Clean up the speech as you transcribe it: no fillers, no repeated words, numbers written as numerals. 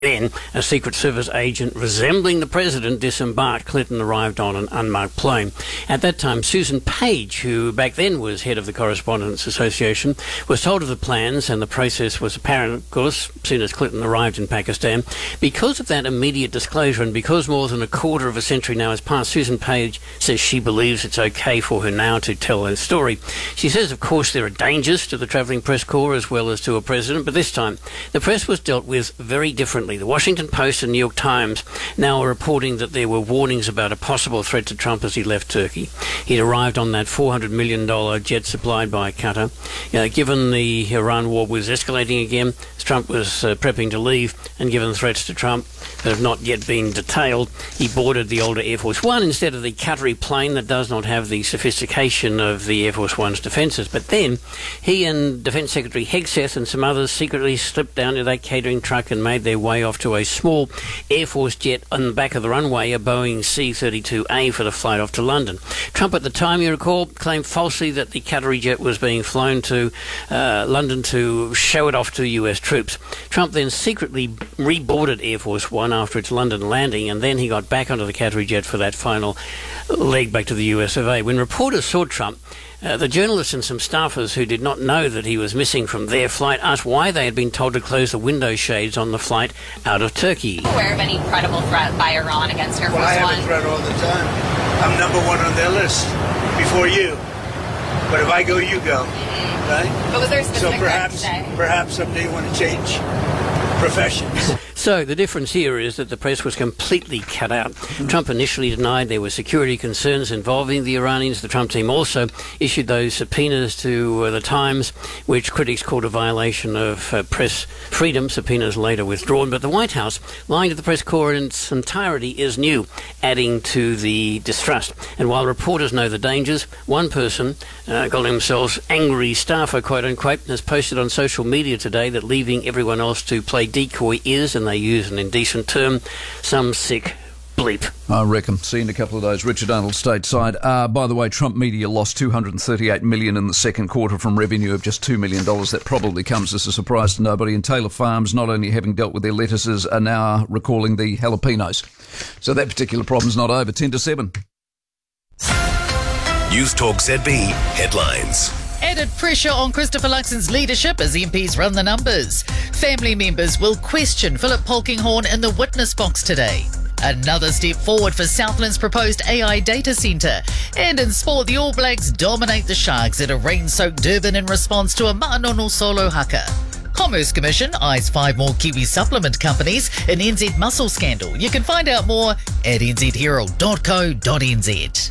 Then, a Secret Service agent resembling the president disembarked. Clinton arrived on an unmarked plane. At that time, Susan Page, who back then was head of the Correspondents Association, was told of the plans, and the process was apparent, of course, as soon as Clinton arrived in Pakistan. Because of that immediate disclosure, and because more than a quarter of a century now has passed, Susan Page says she believes it's okay for her now to tell her story. She says, of course, there are dangers to the travelling press corps as well as to a president, but this time the press was dealt with very differently. The Washington Post and New York Times now are reporting that there were warnings about a possible threat to Trump as he left Turkey. He'd arrived on that $400 million jet supplied by Qatar. Given the Iran war was escalating again, Trump was prepping to leave, and given threats to Trump that have not yet been detailed, he boarded the older Air Force One instead of the Qatari plane that does not have the sophistication of the Air Force One's defences. But then he and Defence Secretary Hegseth and some others secretly slipped down to that catering truck and made their way off to a small Air Force jet on the back of the runway, a Boeing C-32A, for the flight off to London. Trump at the time, you recall, claimed falsely that the Qatari jet was being flown to London to show it off to US troops. Trump then secretly reboarded Air Force One after its London landing, and then he got back onto the Qatari jet for that final leg back to the US of A. When reporters saw Trump, the journalists and some staffers who did not know that he was missing from their flight asked why they had been told to close the window shades on the flight out of Turkey. Aware of any credible threat by Iran against Air Force One? I have a threat all the time. I'm number one on their list before you. But if I go, you go. Right? But was there a specific perhaps someday you want to change professions. So the difference here is that the press was completely cut out. Trump initially denied there were security concerns involving the Iranians. The Trump team also issued those subpoenas to the Times, which critics called a violation of press freedom. Subpoenas later withdrawn. But the White House lying to the press corps in its entirety is new, adding to the distrust. And while reporters know the dangers, one person, calling themselves angry staffer, quote unquote, has posted on social media today that leaving everyone else to play decoy is, and they use an indecent term, some sick bleep. I reckon. See you in a couple of days. Richard Arnold stateside. By the way, Trump media lost $238 million in the second quarter from revenue of just $2 million. That probably comes as a surprise to nobody. And Taylor Farms, not only having dealt with their lettuces, are now recalling the jalapenos. So that particular problem's not over. 10 to 7. News Talk ZB headlines. Added pressure on Christopher Luxon's leadership as MPs run the numbers. Family members will question Philip Polkinghorne in the witness box today. Another step forward for Southland's proposed AI data centre. And in sport, the All Blacks dominate the Sharks at a rain-soaked Durban in response to a Ma'anono solo haka. Commerce Commission eyes 5 more Kiwi supplement companies in NZ mussel scandal. You can find out more at nzherald.co.nz.